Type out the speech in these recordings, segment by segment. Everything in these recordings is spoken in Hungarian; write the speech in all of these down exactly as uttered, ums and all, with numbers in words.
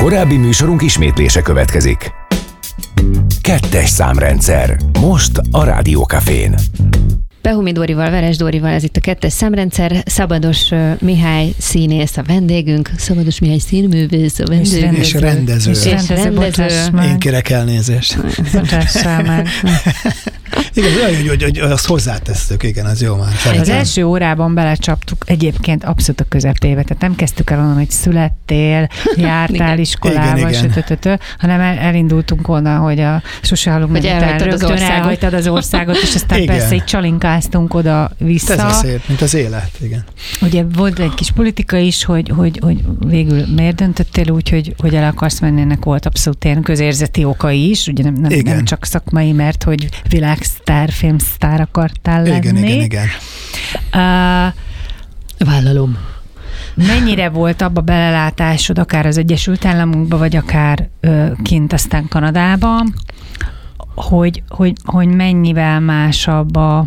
Korábbi műsorunk ismétlése következik. Kettes számrendszer. Most a Rádió Cafén. Behumi Dórival, Veres Dórival, ez itt a Kettes számrendszer. Szabados uh, Mihály színész a vendégünk. Szabados Mihály színművész a vendégünk. És rendező. És rendező. És rendező. Én kérek elnézést. Bocsássál meg. Igen, hogy, hogy, hogy azt hozzátesszük, igen, az jó már. Az első órában belecsaptuk egyébként abszolút a közepébe, tehát nem kezdtük el onnan, hogy születtél, jártál iskolába, igen, sötötötö, hanem el, elindultunk onnan, hogy a sose halunk meg után rögtön elhagytad az országot, és aztán igen. Persze így csalinkáztunk oda-vissza. Ez a szép, mint az élet, igen. Ugye volt egy kis politika is, hogy, hogy, hogy végül miért döntöttél úgy, hogy, hogy el akarsz menni, ennek volt abszolút ilyen közérzeti okai is, ugye nem, nem, nem csak szakmai, mert hogy világsztár, filmsztár akartál lenni. Igen, igen, igen. Uh, Vállalom. Mennyire volt abba belelátásod, akár az Egyesült Államokba, vagy akár ö, kint aztán Kanadában, hogy, hogy, hogy mennyivel másabb a,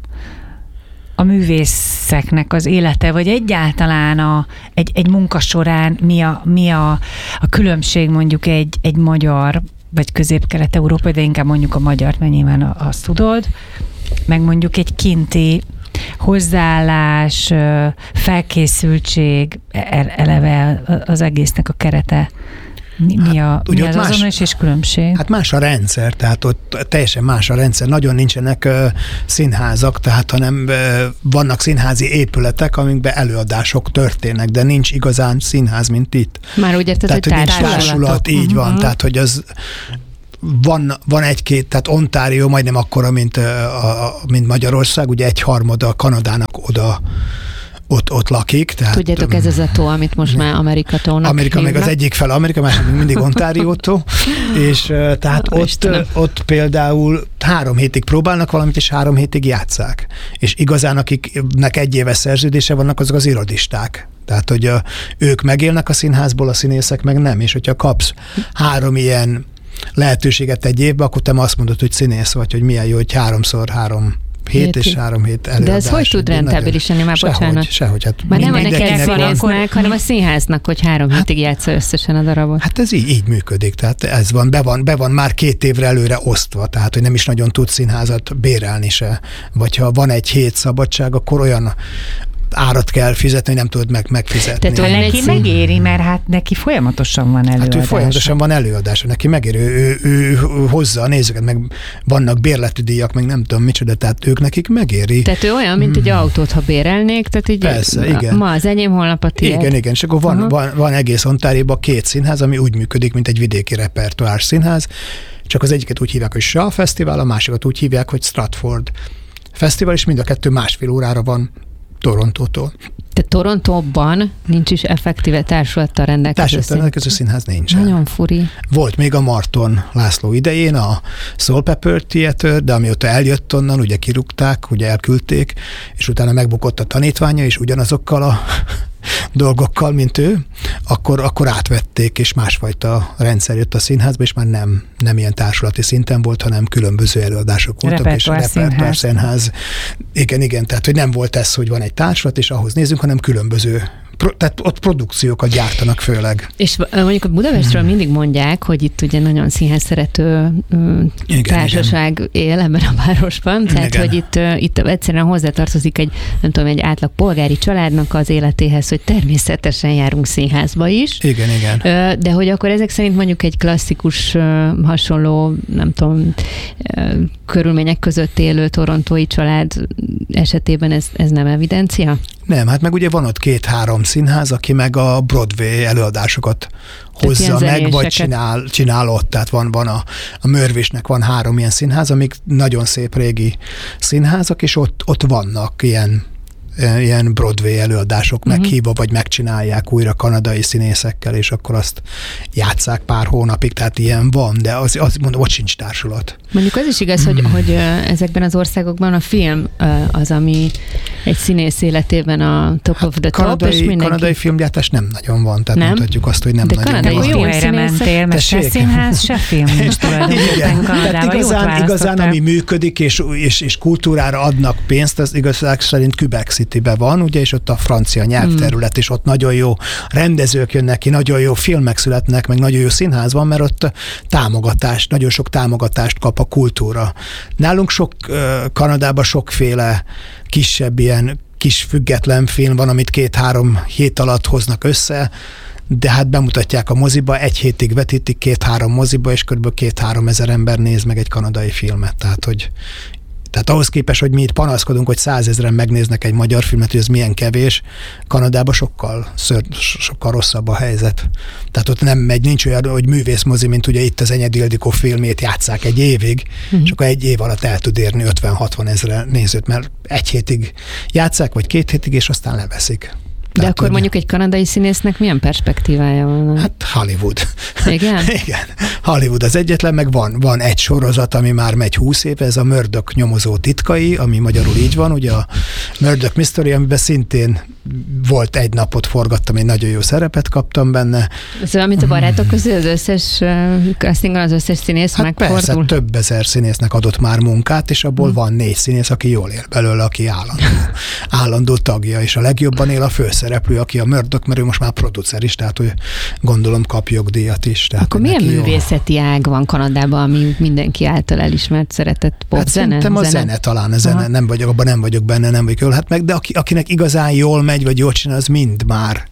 a művészeknek az élete, vagy egyáltalán a, egy, egy munka során mi a, mi a, a különbség mondjuk egy, egy magyar vagy közép-kelet-európai, de inkább mondjuk a magyart, mert nyilván azt tudod, meg mondjuk egy kinti hozzáállás, felkészültség, eleve az egésznek a kerete. Mi, hát, a, mi az más, azonos és különbség? Hát más a rendszer, tehát ott teljesen más a rendszer. Nagyon nincsenek uh, színházak, tehát hanem uh, vannak színházi épületek, amikben előadások történnek, de nincs igazán színház, mint itt. Már úgy érted, tehát, hogy nincs társulat, így uh-huh. van, tehát hogy az van, van egy-két, tehát Ontario majdnem akkora, mint, a, a, mint Magyarország, ugye egy harmada Kanadának oda Ott, ott lakik. Tehát, tudjátok, ez az a tó, amit most már Amerika tónak Amerika hívnak. meg az egyik fel Amerika, másik még mindig Ontario tó, és uh, tehát ah, ott, ott például három hétig próbálnak valamit, és három hétig játsszák. És igazán, akiknek egy éves szerződése vannak, azok az irodisták. Tehát, hogy uh, ők megélnek a színházból, a színészek meg nem, és hogyha kapsz három ilyen lehetőséget egy évben, akkor te azt mondod, hogy színész vagy, hogy milyen jó, hogy háromszor három hét és három hét előadás. De ez hogy tud rentábilis lenni? Már sehogy, bocsánat. Sehogy. Hát már nem a neked színésznek, hanem a színháznak, hogy három hát, hétig játsza összesen a darabot. Hát ez így, így működik. Tehát ez van be, van, be van már két évre előre osztva, tehát hogy nem is nagyon tud színházat bérelni se. Vagy ha van egy hét szabadság, akkor olyan árat kell fizetni, hogy nem tudod meg megfizetni. Tehát neki szín... megéri, mert hát neki folyamatosan van előadása. Hát ő folyamatosan van előadása, neki megéri, ő, ő, ő hozza a nézőket, meg vannak bérleti díjak, meg nem tudom micsoda, tehát ők nekik megéri. Tehát ő olyan, mint egy hmm. autót, ha bérelnék, tehát így persze, igen. Ma az enyém, holnap a tiéd. Igen, igen, és akkor van, uh-huh. van, van egész Ontárióban két színház, ami úgy működik, mint egy vidéki repertoár színház, csak az egyiket úgy hívják, hogy Shaw Fesztivál, a másikat úgy hívják, hogy Stratford Fesztivál, és mind a kettő másfél órára van Torontótól. De Torontóban nincs is effektíve társulattal rendelkező Társulattal rendelkező színház nincsen. Nagyon furi. Volt még a Marton László idején a Soul Pepper Theater, de amióta eljött onnan, ugye kirúgták, ugye elküldték, és utána megbukott a tanítványa, és ugyanazokkal a dolgokkal, mint ő, akkor, akkor átvették, és másfajta rendszer jött a színházba, és már nem, nem ilyen társulati szinten volt, hanem különböző előadások voltak, repertoár és repertoár színház. Igen, igen, tehát hogy nem volt ez, hogy van egy társulat, és ahhoz nézzünk, hanem különböző, pro, tehát ott produkciókat gyártanak főleg. És mondjuk a Budapestről hmm. mindig mondják, hogy itt ugye nagyon színház szerető igen, társaság igen. él ebben a városban, tehát igen. hogy itt, itt egyszerűen hozzátartozik egy, nem tudom, egy átlag polgári családnak az életéhez, hogy természetesen járunk színházba is. Igen, igen. De hogy akkor ezek szerint mondjuk egy klasszikus, hasonló, nem tudom, körülmények között élő torontói család esetében ez, ez nem evidencia? Nem, hát meg ugye van ott két-három színház, aki meg a Broadway előadásokat hozza meg, vagy csinál, csinál ott. Tehát van, van a, a Mörvisnek van három ilyen színház, amik nagyon szép régi színházak, és ott, ott vannak ilyen ilyen Broadway előadások uh-huh. meghívva, vagy megcsinálják újra kanadai színészekkel, és akkor azt játsszák pár hónapig, tehát ilyen van, de az, az mondom, ott sincs társulat. Mondjuk az is igaz, mm. hogy, hogy ezekben az országokban a film az, ami egy színész életében a top hát of the kanadai, top, és mindenki... kanadai filmgyártás nem nagyon van, tehát nem? mondhatjuk azt, hogy nem de nagyon van. De jó helyre mentél, mert se színház, se film nincs tulajdonképpen Kanadában. Igazán, igazán ami működik, és, és, és kultúrára adnak pénzt, az igazság szerint Quebec City-ben van, ugye, és ott a francia nyelvterület, és ott nagyon jó rendezők jönnek ki, nagyon jó filmek születnek, meg nagyon jó színház van, mert ott támogatást, nagyon sok támogatást kap a kultúra. Nálunk sok, Kanadában sokféle kisebb ilyen kis független film van, amit két-három hét alatt hoznak össze, de hát bemutatják a moziba, egy hétig vetítik két-három moziba, és kb. két-három ezer ember néz meg egy kanadai filmet. Tehát, hogy Tehát ahhoz képest, hogy mi itt panaszkodunk, hogy százezren megnéznek egy magyar filmet, hogy ez milyen kevés, Kanadában sokkal, ször, sokkal rosszabb a helyzet. Tehát ott nem megy, nincs olyan, hogy művészmozi, mint ugye itt az Enyedi Ildikó filmét játsszák egy évig, uh-huh. és akkor egy év alatt el tud érni ötven-hatvan ezre nézőt, mert egy hétig játsszák, vagy két hétig, és aztán leveszik. De Tehát, akkor mondjuk egy kanadai színésznek milyen perspektívája van? Hát Hollywood. Igen? Igen. Hollywood az egyetlen, meg van, van egy sorozat, ami már megy húsz éve, ez a Murdoch nyomozó titkai, ami magyarul így van, ugye a Murdoch Mystery, amiben szintén volt egy napot forgattam, egy nagyon jó szerepet kaptam benne. Szóval, mint a barátok közül az összes castingon az összes színész hát megfordul? Persze, több ezer színésznek adott már munkát, és abból hmm. van négy színész, aki jól él belőle, aki állandó, állandó tagja, és a legjobban él a főszereplő, aki a Murdoch, mert ő most már producer is, tehát hogy gondolom kap jogdíjat is. Tehát akkor milyen művészeti jó. ág van Kanadában, ami mindenki által elismert, szeretett pop hát zene? Szerintem a zene, zene talán, a zene, nem vagyok, abban nem vagyok benne, nem vagyok jól, hát meg, de aki, akinek igazán jól megy, vagy jól csinál, az mind már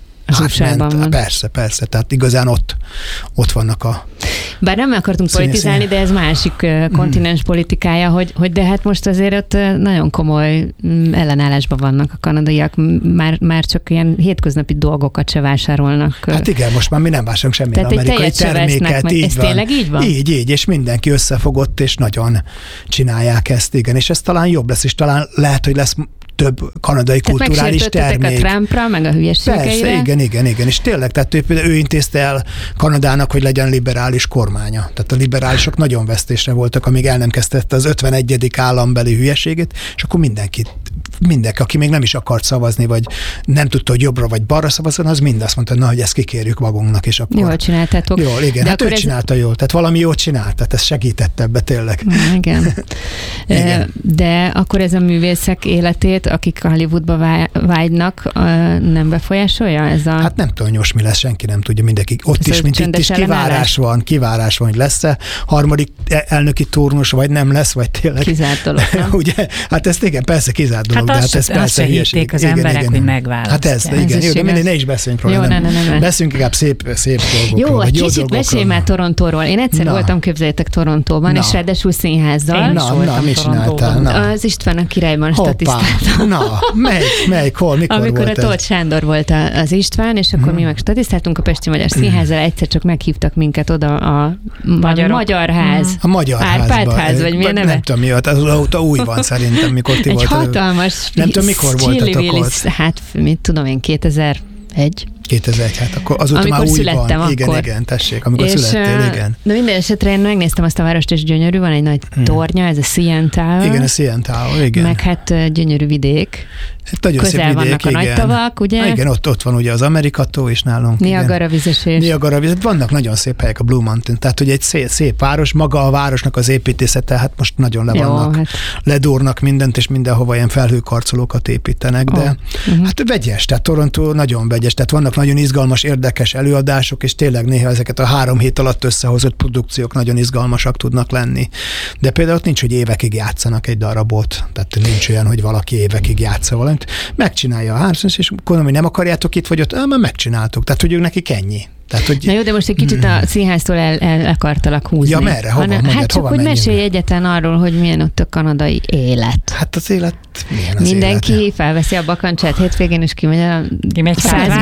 van. Persze, persze, tehát igazán ott, ott vannak a Bár nem akartunk politizálni, de ez másik kontinens politikája, hogy, hogy de hát most azért ott nagyon komoly ellenállásban vannak a kanadaiak, már, már csak ilyen hétköznapi dolgokat se vásárolnak. Hát igen, most már mi nem vásárolunk semmilyen amerikai terméket. Meg. Így ez van. tényleg így van? Így, így, és mindenki összefogott, és nagyon csinálják ezt, igen, és ez talán jobb lesz, és talán lehet, hogy lesz több kanadai tehát kulturális termék. A Trumpra, meg a hülyeségeire. Persze, igen, igen, igen, és tényleg, tehát ő, ő intézte el Kanadának, hogy legyen liberális kormánya. Tehát a liberálisok nagyon vesztésre voltak, amíg el nem kezdette az ötvenegyedik állambeli hülyeségét, és akkor mindenki, mindenki, aki még nem is akart szavazni, vagy nem tudta, hogy jobbra vagy balra szavazni, az mind azt mondta, na, hogy ezt kikérjük magunknak, és akkor... Jól csináltátok. Jól, igen, de hát ő ez... csinálta jól, tehát valami jót csinált, tehát ez segített ebbe tényleg. Igen. igen. De akkor ez a művészek életét, akik Hollywoodba vágynak, nem befolyásolja ez a... Hát nem tudom, nyos mi lesz, senki nem tudja, mindenki. Ott is, mint itt is kivárás van, kivárás van, hogy lesz-e harmadik elnöki turnus, vagy nem lesz, vagy tényleg. Kizárt dolog, ugye? Hát ezt igen, persze kizárt dolog, hát de hát ez persze hülyeség. Az igen, emberek, igen. hogy megválasztják. Hát ez, ez igen, jó, de mindig ne is beszéljünk róla. Jó, nem, nem, nem. Beszéljünk inkább szép, szép dolgokról. Jó, egy kicsit mesélj már Torontóról. Én egyszer na. voltam, képzeljétek, Torontóban, na. és ráadásul színházzal. Én is na, voltam na, Torontóban. Az István a királyban statisztáltam. Na, melyik, melyik, hol, mikor Amikor volt a Tóth Sándor volt az István, és akkor hmm. mi meg statisztáltunk a Pesti Magyar Színházzal, egyszer csak meghívtak minket oda a Magyar, Magyar Ház. A Magyar Árpád ház, vagy mi a neve? Nem tudom, mi volt, az óta új van szerintem, mikor ti volt. Egy hatalmas, nem tudom, mikor voltatok ott. Hát, mit tudom én, kétezer-egy kétezer-egy, hát akkor azóta amikor már új születtem, van. Igen, akkor. igen, tessék, amikor és, születtél, igen. De minden esetre én megnéztem azt a várost, és gyönyörű, van egy nagy hmm. tornya, ez a C N Tower. Igen, a C N Tower, igen. Meg hát gyönyörű vidék. Hát nagyon közel szép vidék, vannak a nagy tavak, ugye? Igen, ott, ott van ugye az Amerika-tó is nálunk. Niagara vízesés. Niagara vízesés. Vannak nagyon szép helyek a Blue Mountain, tehát ugye egy szép, szép város, maga a városnak az építészete, hát most nagyon le vannak, hát. ledúrnak mindent, és mindenhova ilyen felhőkarcolókat építenek, de oh. uh-huh. hát vegyes, tehát Toronto nagyon vegyes, tehát vannak nagyon izgalmas, érdekes előadások, és tényleg néha ezeket a három hét alatt összehozott produkciók nagyon izgalmasak tudnak lenni. De például ott nincs, hogy évekig játszanak egy darabot, tehát nincs olyan, hogy valaki évekig játsza valamit. Megcsinálja a háromszor, és gondolom, hogy nem akarjátok itt, vagy ott, ám, megcsináltuk. Tehát, hogy ők nekik ennyi. Tehát, hogy... Na jó, de most egy kicsit a színháztól el, el akartalak húzni. Ja, merre? Hova? Hanem, Mondjad, hát csak, hova hogy menjünk? mesélj egyetlen arról, hogy milyen ott a kanadai élet. Hát az élet, milyen az mindenki élet? felveszi a bakancsát hétvégén, és kimegy a száz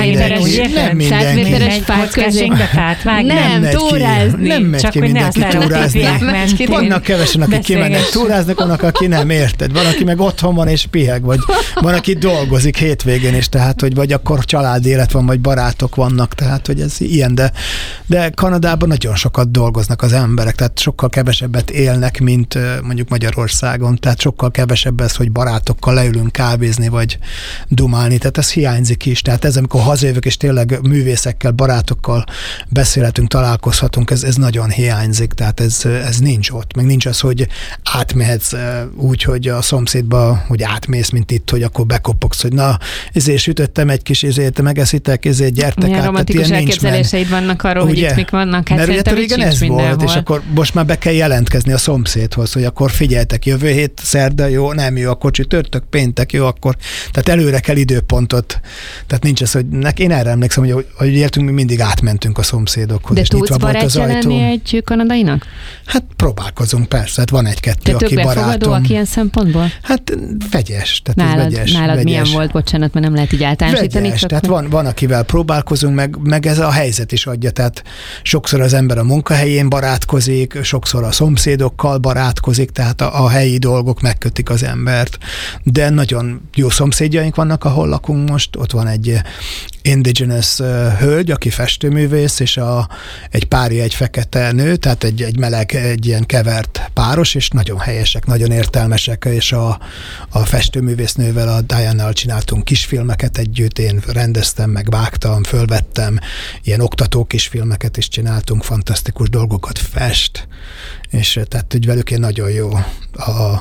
méteres fák közé. Nem, túrázni. Nem megy ki mindenki túrázni. Vannak kevesen, akik kimennek túrázni, vannak, aki nem, érted? Van, aki meg otthon van és piheg, vagy van, aki dolgozik hétvégén, és tehát, hogy vagy akkor család élet van, vagy barátok vannak, tehát, hogy ez ilyen, de, de Kanadában nagyon sokat dolgoznak az emberek, tehát sokkal kevesebbet élnek, mint mondjuk Magyarországon, tehát sokkal kevesebb ez, hogy barátokkal leülünk kávézni, vagy dumálni, tehát ez hiányzik is, tehát ez, amikor hazajövök, és tényleg művészekkel, barátokkal beszélhetünk, találkozhatunk, ez, ez nagyon hiányzik, tehát ez, ez nincs ott, meg nincs az, hogy átmehetsz úgy, hogy a szomszédba, hogy átmész, mint itt, hogy akkor bekopogsz, hogy na, ezért sütöttem egy kis, ezért megeszitek, ezért gyertek milyen át. romantikus elképzeléseid vannak arról, ugye? Hogy itt mik vannak, hát mert ugye régen ez mindenhol. Volt, és akkor most már be kell jelentkezni a szomszédhoz, hogy akkor figyeltek, jövő hét szerda, jó, nem jó, akkor csütörtök, péntek, jó, akkor, tehát előre kell időpontot, tehát nincs ez, hogy nek, én erre emlékszem, hogy ahogy értünk, mi mindig átmentünk a szomszédokhoz. De tudsz barátja lenni egy kanadainak? Hát próbálkozunk, persze, hát van egy-kettő, aki barátom. Te befogadóak ilyen szempontból? Hát vegyes. Tehát nálad vegyes, nálad vegyes. Milyen volt, bocsánat, mert nem lehet így általánosítani. Vegyes, tehát van, van, akivel próbálkozunk, meg, meg ez a helyzet is adja, tehát sokszor az ember a munkahelyén barátkozik, sokszor a szomszédokkal barátkozik, tehát a, a helyi dolgok megkötik az embert, de nagyon jó szomszédjaink vannak, ahol lakunk most, ott van egy indigenous uh, hölgy, aki festőművész, és a, egy párja egy fekete nő, tehát egy, egy meleg, egy ilyen kevert páros, és nagyon helyesek, nagyon értelmesek, és a, a festőművésznővel, a Diane-nal csináltunk kisfilmeket együtt, én rendeztem, meg vágtam, fölvettem, ilyen oktató kisfilmeket is csináltunk, fantasztikus dolgokat fest, és tehát úgy velük én nagyon jó. A,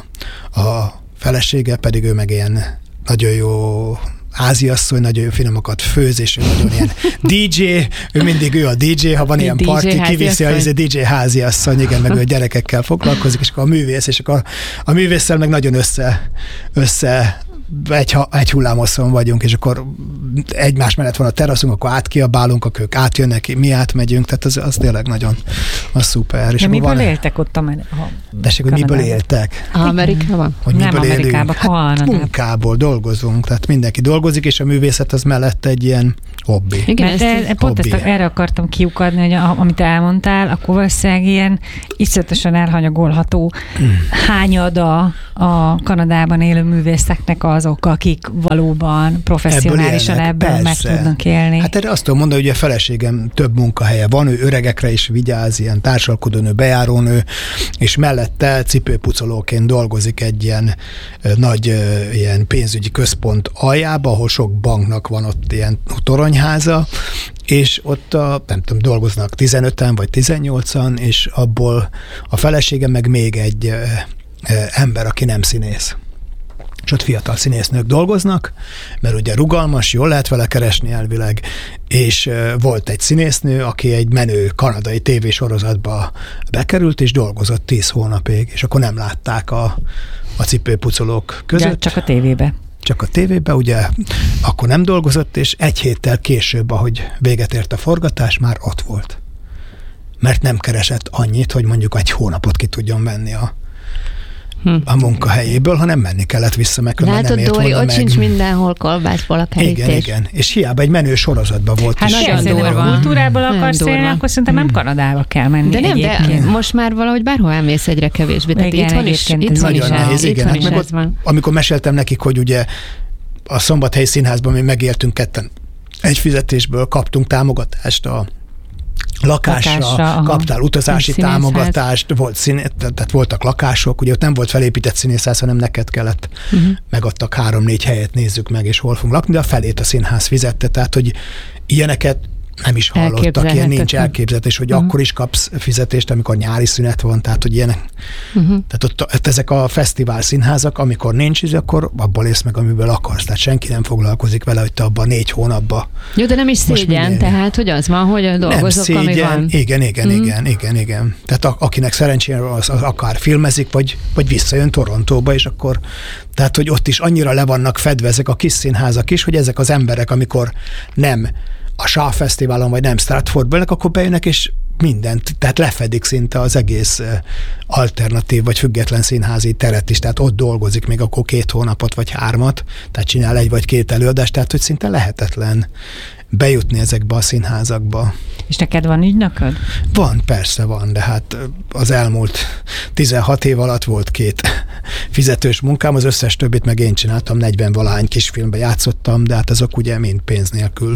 a felesége pedig ő meg ilyen nagyon jó háziasszony, nagyon jó finomokat főz, és ő nagyon ilyen dé dzsé, ő mindig ő a dé dzsé, ha van ilyen parti, kiviszi a dé dzsé háziasszony, igen, meg ő gyerekekkel foglalkozik, és akkor a művész, és akkor a művésszel meg nagyon össze, össze egy, egy hullámoszon vagyunk, és akkor egymás mellett van a teraszunk, akkor átkiabálunk, akkor ők átjönnek, mi átmegyünk, tehát az, az tényleg nagyon az szuper. És de miből van, éltek ott a Tessék, hogy miből éltek? Amerikában? Hogy nem Amerikában, hát munkából dolgozunk, tehát mindenki dolgozik, és a művészet az mellett egy ilyen hobbi. Igen, mert de pont ezt erre akartam kiukadni, hogy a, amit elmondtál, akkor valószínűleg ilyen iszonyatosan elhanyagolható mm. hányada a Kanadában élő művészeknek azok, akik valóban professzionálisan ebből, ebből meg tudnak élni. Hát erre azt tudom mondani, hogy a feleségem több munkahelye van, ő öregekre is vigyáz, ilyen társalkodónő, bejárónő, és mellette cipőpucolóként dolgozik egy ilyen nagy ilyen pénzügyi központ aljába, ahol sok banknak van ott ilyen toronyháza, és ott a, nem tudom, dolgoznak tizenöten vagy tizennyolcan, és abból a felesége meg még egy ember, aki nem színész. És ott fiatal színésznők dolgoznak, mert ugye rugalmas, jól lehet vele keresni elvileg, és volt egy színésznő, aki egy menő kanadai tévésorozatba bekerült, és dolgozott tíz hónapig, és akkor nem látták a, a cipőpucolók között. De csak a tévébe. Csak a tévébe, ugye akkor nem dolgozott, és egy héttel később, ahogy véget ért a forgatás, már ott volt. Mert nem keresett annyit, hogy mondjuk egy hónapot ki tudjon venni a a munkahelyéből, hanem menni kellett vissza, meg nem ért Dori, volna ott meg. sincs mindenhol kolbászból a kerítés. Igen, igen. És hiába egy menő sorozatban volt hát is. Hát nagyon durva. Ha kultúrából akarsz élni, akkor szerintem nem Kanadába kell menni. De nem, de most már valahogy bárhol elmész egyre kevésbé. Tehát igen, itthon is, itthon is, nehéz, ez, igen. itthon Hát is ez van. Amikor meséltem nekik, hogy ugye a Szombathelyi Színházban mi megéltünk ketten egy fizetésből, kaptunk támogatást a lakásra, lakásra kaptál utazási támogatást, volt szín, tehát voltak lakások, ugye ott nem volt felépített színészház, hanem neked kellett, uh-huh. megadtak három-négy helyet, nézzük meg, és hol fogunk lakni, de a felét a színház fizette, tehát hogy ilyeneket nem is hallottak, ilyen nincs elképzelés, hogy uh-huh. akkor is kapsz fizetést, amikor nyári szünet van, tehát hogy ilyenek. Uh-huh. Tehát ott, ott ezek a fesztivál színházak, amikor nincs, akkor abból ész meg, amiből akarsz. Tehát senki nem foglalkozik vele, hogy te abban négy hónapban. Jó, de nem is szégyen, tehát hogy az van, hogy dolgozok, szégyen, ami van. Igen, igen, uh-huh. igen, igen, igen. Tehát a, akinek szerencsére az, az akár filmezik, vagy, vagy visszajön Torontóba, és akkor, tehát hogy ott is annyira le vannak fedve ezek a kis színházak is, hogy ezek az emberek, amikor nem a Shaw Fesztiválon, vagy nem Stratfordban, akkor bejönnek, és mindent, tehát lefedik szinte az egész alternatív, vagy független színházi teret is, tehát ott dolgozik még akkor két hónapot, vagy hármat, tehát csinál egy vagy két előadást, tehát hogy szinte lehetetlen bejutni ezekbe a színházakba. És neked van ügynököd? Van, persze van, de hát az elmúlt tizenhat év alatt volt két fizetős munkám, az összes többit meg én csináltam, negyven valahány kisfilmbe játszottam, de hát azok ugye mind pénz nélkül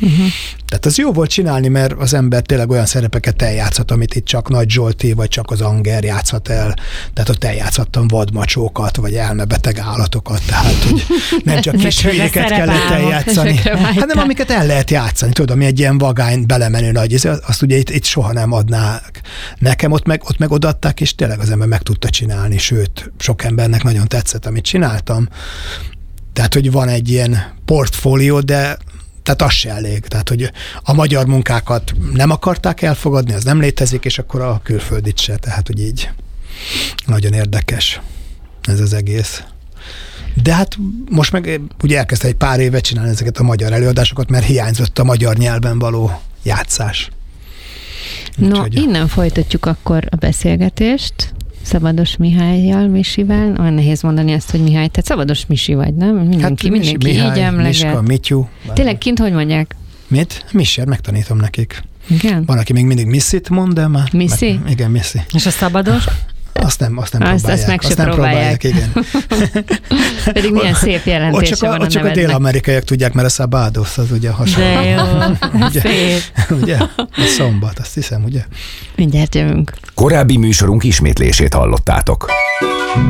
Uh-huh. Tehát az jó volt csinálni, mert az ember tényleg olyan szerepeket eljátszhat, amit itt csak Nagy Zsolti, vagy csak az Anger játszhat el. Tehát ott eljátszhattam vadmacsókat, vagy elmebeteg állatokat, tehát hogy nem csak kis hülyéket kellett eljátszani, hanem amiket el lehet játszani. Tudod, ami egy ilyen vagány, belemenő nagy, azt ugye itt, itt soha nem adnák nekem, ott meg, ott meg odaadták, és tényleg az ember meg tudta csinálni, sőt, sok embernek nagyon tetszett, amit csináltam. Tehát, hogy van egy ilyen portfólió, de tehát az se elég. Tehát, hogy a magyar munkákat nem akarták elfogadni, az nem létezik, és akkor a külföldit se. Tehát, hogy így nagyon érdekes ez az egész. De hát most meg ugye elkezdte egy pár éve csinálni ezeket a magyar előadásokat, mert hiányzott a magyar nyelven való játszás. No, úgyhogy... innen folytatjuk akkor a beszélgetést. Szabados Mihályjal, Misivel. Olyan nehéz mondani ezt, hogy Mihály. Tehát Szabados Misi vagy, nem? Mindenki, hát, mindenki Mihály, így emleget. Miska, Mityu. Tényleg kint hogy mondják? Mit? Miser, megtanítom nekik. Igen? Van, aki még mindig Missit mond, de már... Missi? Meg, igen, Missi. És a Szabados? Azt nem, azt nem azt, próbálják. Azt meg azt nem próbálják. próbálják, igen. Pedig milyen szép jelentése ott csak van a, a ott csak a dél-amerikaiak tudják, mert a szabádos az ugye hasonló. De jó, ugye, szép. Ugye? A szombat, azt hiszem, ugye? Mindjárt jövünk. Korábbi műsorunk ismétlését hallottátok.